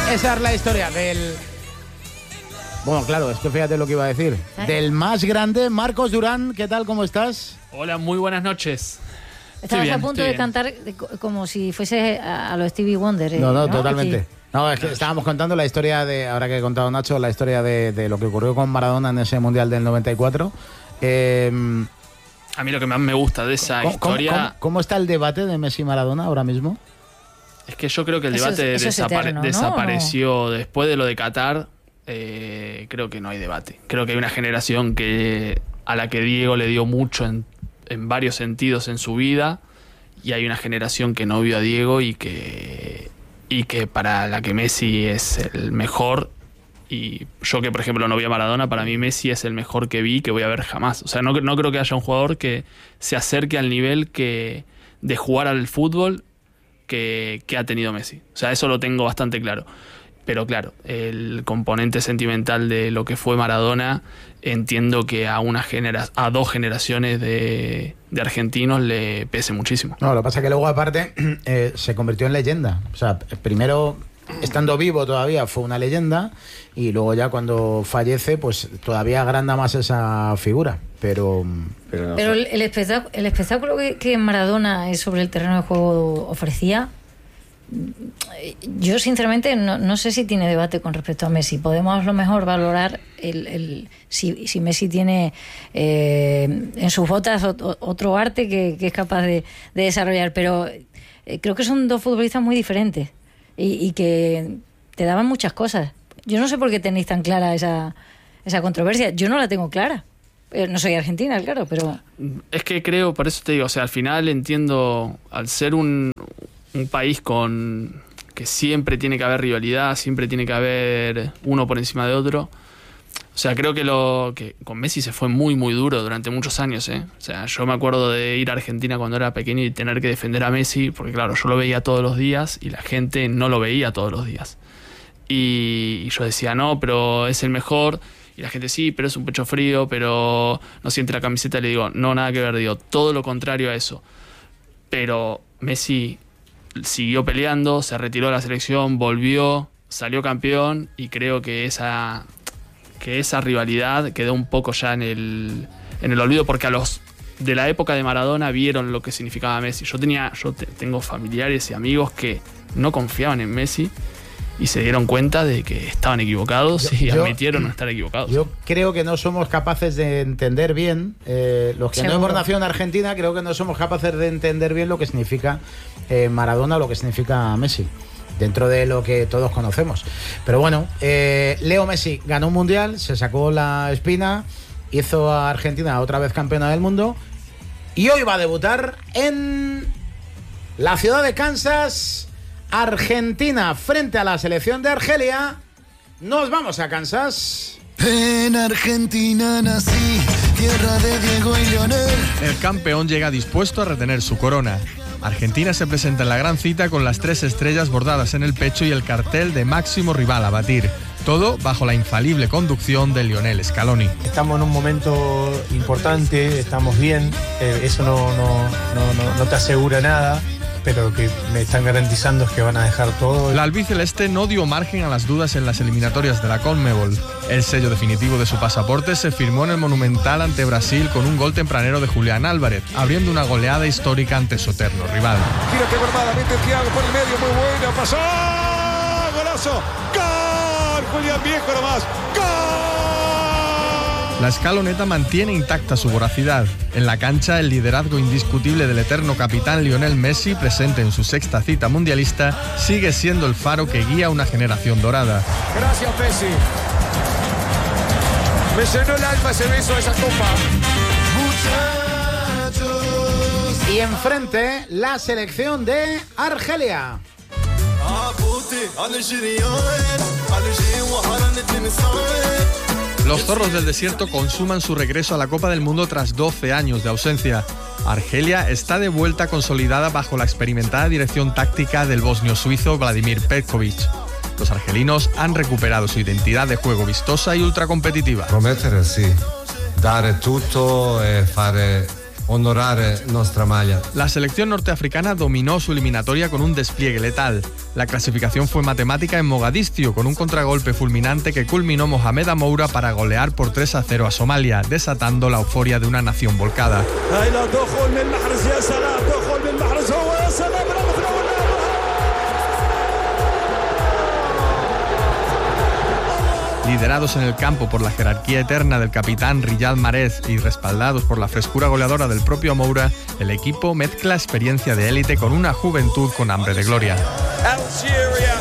Esa es la historia del... Bueno, claro, es que fíjate lo que iba a decir. Del más grande, Marcos Durán. ¿Qué tal? ¿Cómo estás? Hola, muy buenas noches. Estabas a punto de cantar como si fuese a los Stevie Wonder. No, totalmente. No, es que estábamos contando la historia de, ahora que he contado Nacho, la historia de lo que ocurrió con Maradona en ese Mundial del 94. A mí lo que más me gusta de esa historia... ¿Cómo está el debate de Messi-Maradona ahora mismo? Es que yo creo que el debate desapareció después de lo de Qatar. Creo que no hay debate. Creo que hay una generación a la que Diego le dio mucho en varios sentidos en su vida, y hay una generación que no vio a Diego y que para la que Messi es el mejor. Y yo, que por ejemplo no vi a Maradona, para mí Messi es el mejor que vi, que voy a ver jamás. O sea, no creo que haya un jugador que se acerque al nivel de jugar al fútbol que ha tenido Messi. O sea, eso lo tengo bastante claro. Pero claro, el componente sentimental de lo que fue Maradona, entiendo que a dos generaciones de argentinos le pese muchísimo. No, lo que pasa es que luego aparte se convirtió en leyenda. O sea, primero, estando vivo todavía fue una leyenda, y luego ya cuando fallece, pues todavía agranda más esa figura. Pero el espectáculo que Maradona sobre el terreno de juego ofrecía, yo sinceramente no sé si tiene debate con respecto a Messi. Podemos a lo mejor valorar si Messi tiene en sus botas otro arte que es capaz de desarrollar, pero creo que son dos futbolistas muy diferentes y que te daban muchas cosas. Yo no sé por qué tenéis tan clara esa controversia. Yo no la tengo clara. No soy argentina, claro, pero... Es que creo, por eso te digo, o sea, al final entiendo, al ser un país que siempre tiene que haber rivalidad, siempre tiene que haber uno por encima de otro. O sea, creo que con Messi se fue muy, muy duro durante muchos años, ¿eh? O sea, yo me acuerdo de ir a Argentina cuando era pequeño y tener que defender a Messi, porque claro, yo lo veía todos los días y la gente no lo veía todos los días. Y yo decía, no, pero es el mejor. Y la gente, sí, pero es un pecho frío, pero no siente la camiseta. Y le digo, no, nada que ver, digo, todo lo contrario a eso. Pero Messi siguió peleando, se retiró de la selección, volvió, salió campeón, y creo que esa rivalidad quedó un poco ya en el olvido, porque a los de la época de Maradona vieron lo que significaba Messi. Yo tengo familiares y amigos que no confiaban en Messi y se dieron cuenta de que estaban equivocados y admitieron no estar equivocados. Yo creo que no somos capaces de entender bien, los que no hemos nacido en Argentina, creo que no somos capaces de entender bien lo que significa Maradona o lo que significa Messi, dentro de lo que todos conocemos. Pero bueno, Leo Messi ganó un mundial, se sacó la espina, hizo a Argentina otra vez campeona del mundo, y hoy va a debutar en la ciudad de Kansas, Argentina, frente a la selección de Argelia. Nos vamos a Kansas. En Argentina nací, tierra de Diego y Lionel. El campeón llega dispuesto a retener su corona. Argentina se presenta en la gran cita con las 3 estrellas bordadas en el pecho y el cartel de máximo rival a batir. Todo bajo la infalible conducción de Lionel Scaloni. Estamos en un momento importante, estamos bien, eso no te asegura nada, pero lo que me están garantizando es que van a dejar todo. La albiceleste no dio margen a las dudas en las eliminatorias de la CONMEBOL. El sello definitivo de su pasaporte se firmó en el Monumental ante Brasil con un gol tempranero de Julián Álvarez, abriendo una goleada histórica ante su eterno rival. Gírate formadamente, Thiago por el medio, muy bueno, pasó, golazo, ¡gol! Julián Viejo nomás, ¡gol! La escaloneta mantiene intacta su voracidad. En la cancha, el liderazgo indiscutible del eterno capitán Lionel Messi, presente en su 6ª cita mundialista, sigue siendo el faro que guía una generación dorada. Gracias, Messi. Me llenó el alma ese beso a esa copa. Muchachos. Y enfrente, la selección de Argelia. Los zorros del desierto consuman su regreso a la Copa del Mundo tras 12 años de ausencia. Argelia está de vuelta consolidada bajo la experimentada dirección táctica del bosnio suizo Vladimir Petkovic. Los argelinos han recuperado su identidad de juego vistosa y ultracompetitiva. Promettere sì, dare tutto e fare honorar nuestra malla. La selección norteafricana dominó su eliminatoria con un despliegue letal. La clasificación fue matemática en Mogadiscio, con un contragolpe fulminante que culminó Mohamed Amoura para golear por 3-0 a Somalia, desatando la euforia de una nación volcada. Liderados en el campo por la jerarquía eterna del capitán Riyad Mahrez y respaldados por la frescura goleadora del propio Amoura, el equipo mezcla experiencia de élite con una juventud con hambre de gloria.